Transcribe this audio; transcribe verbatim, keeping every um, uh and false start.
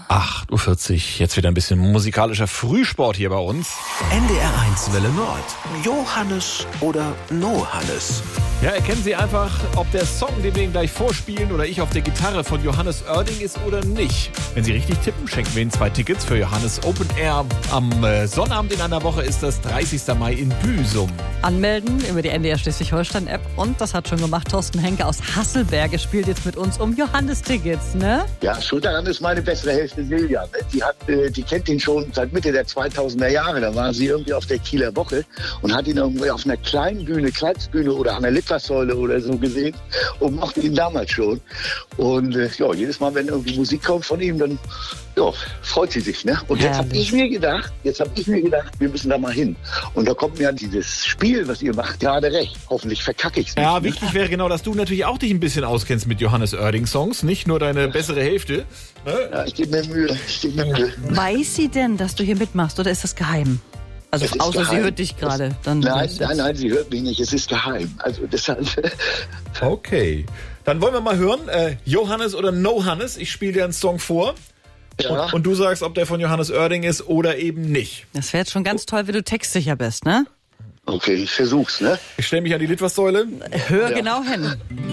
acht Uhr vierzig, jetzt wieder ein bisschen musikalischer Frühsport hier bei uns. N D R eins Welle Nord. Johannes oder No Hannes? Ja, erkennen Sie einfach, ob der Song, den wir Ihnen gleich vorspielen oder ich auf der Gitarre von Johannes Oerding ist oder nicht. Wenn Sie richtig tippen, schenken wir Ihnen zwei Tickets für Johannes Open Air. Am äh, Sonnabend in einer Woche ist das dreißigster Mai in Büsum. Anmelden über die N D R Schleswig-Holstein-App. Und das hat schon gemacht Thorsten Henke aus Hasselberge spielt jetzt mit uns um Johannes-Tickets, ne? Ja, schuld daran ist meine bessere Hälfte Silja. Die, hat, die kennt ihn schon seit Mitte der zweitausender Jahre. Da war sie irgendwie auf der Kieler Woche und hat ihn irgendwie auf einer kleinen Bühne, Kleinstbühne oder an der Litfaßsäule oder so gesehen und mochte ihn damals schon. Und äh, ja, jedes Mal, wenn irgendwie Musik kommt von ihm, dann ja, freut sie sich. Ne? Und jetzt habe ich mir gedacht, jetzt habe ich mir gedacht, wir müssen da mal hin. Und da kommt mir an dieses Spiel, was ihr macht, gerade recht. Hoffentlich verkacke ich es nicht. Ja, ne? wichtig wäre genau, dass du natürlich auch dich ein bisschen auskennst mit Johannes Oerding-Songs, nicht nur deine bessere Hälfte. Ja, ich gebe mir Mühe, ich gebe mir Mühe. Weiß sie denn, dass du hier mitmachst oder ist das geheim? Also Es ist außer geheim. sie hört dich gerade. Dann Nein, jetzt- nein, nein, sie hört mich nicht. Es ist geheim. Also deshalb. Okay, dann wollen wir mal hören, äh, Johannes oder No Hannes. Ich spiele dir einen Song vor. Ja. Und, und du sagst, ob der von Johannes Oerding ist oder eben nicht. Das wäre jetzt schon ganz toll, wenn du textsicher bist, ne? Okay, ich versuch's, ne? Ich stelle mich an die Litfaßsäule. Hör Ja. genau hin.